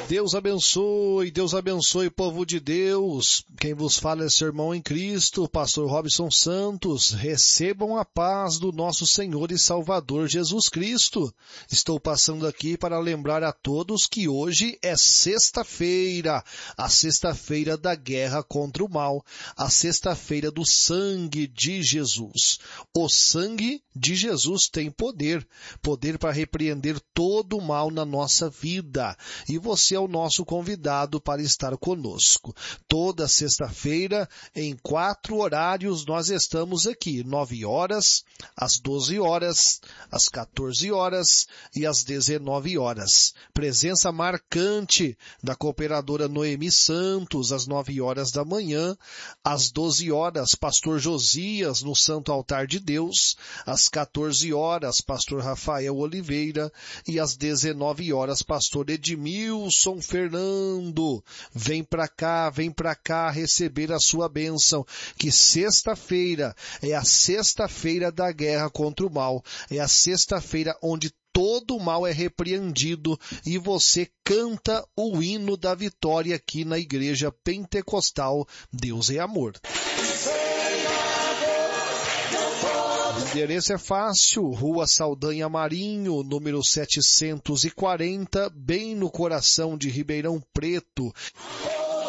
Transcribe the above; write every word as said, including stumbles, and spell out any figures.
Deus abençoe, Deus abençoe, povo de Deus. Quem vos fala é seu irmão em Cristo, pastor Robson Santos. Recebam a paz do nosso Senhor e Salvador Jesus Cristo. Estou passando aqui para lembrar a todos que hoje é sexta-feira, a sexta-feira da guerra contra o mal, a sexta-feira do sangue de Jesus. O sangue de Jesus tem poder, poder para repreender todo o mal na nossa vida. E você é o nosso convidado para estar conosco. Toda sexta-feira, em quatro horários, nós estamos aqui. nove horas, às doze horas, às quatorze horas e às dezenove horas. Presença marcante da cooperadora Noemi Santos, às nove horas da manhã. Às doze horas, pastor Josias, no Santo Altar de Deus. Às quatorze horas, pastor Rafael Oliveira. E às dezenove horas, pastor Edmilson Fernando. Vem pra cá, vem pra cá receber a sua bênção. Que sexta-feira é a sexta-feira da guerra contra o mal. É a sexta-feira onde todo o mal é repreendido e você canta o hino da vitória aqui na Igreja Pentecostal Deus é Amor. O endereço é fácil, Rua Saldanha Marinho, número setecentos e quarenta, bem no coração de Ribeirão Preto.